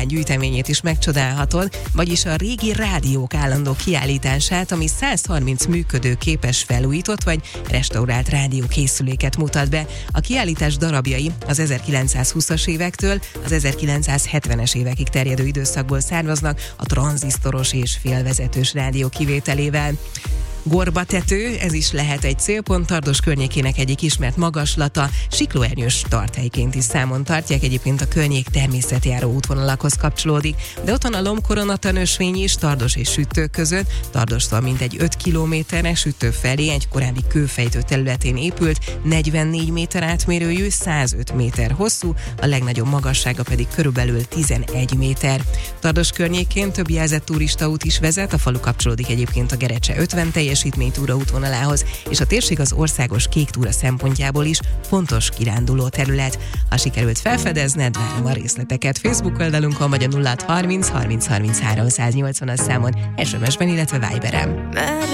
saját gyűjteményét is megcsodálhatod, vagyis a régi rádiók állandó kiállítását, ami 130 működőképes felújított vagy restaurált rádiókészüléket mutat be. A kiállítás darabjai az 1920-as évektől az 1970-es évekig terjedő időszakból származnak a tranzisztoros és félvezetős rádió kivételével. Gorbatető, ez is lehet egy célpont, Tardos környékének egyik ismert magaslata, siklóernyős tarthelyként is számon tartják, egyébként a környék természetjáró útvonalakhoz kapcsolódik, de ott van a lombkoronata nösvény is Tardos és Süttő között, Tardostól mintegy 5 kilométerre, Süttő felé egy korábbi kőfejtő területén épült, 44 méter átmérőjű, 105 méter hosszú, a legnagyobb magassága pedig körülbelül 11 méter. Tardos környékén több jelzett turistaút is vezet, a falu kapcsolódik egyébként a Gerecse 50 teljesítménytúra útvonalához, és a térség az országos kék túra szempontjából is fontos kiránduló terület. Ha sikerült felfedezned, várom a részleteket Facebook oldalunkon, vagy a 0630 30 30 380-as számon, SMS-ben, illetve Viberen.